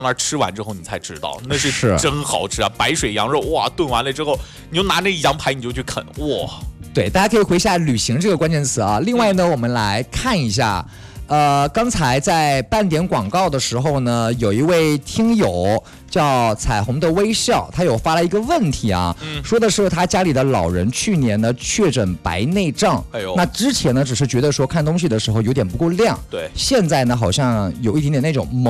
那吃完之后你才知道，那是真好吃啊！白水羊肉哇，炖完了之后，你就拿那羊排你就去啃，哇！ 对，大家可以回下旅行这个关键词啊。另外呢，我们来看一下。刚才在半点广告的时候呢，有一位听友叫彩虹的微笑，他有发了一个问题啊，说的是他家里的老人去年呢确诊白内障，那之前呢只是觉得说看东西的时候有点不够亮， 对， 现在呢好像有一点点那种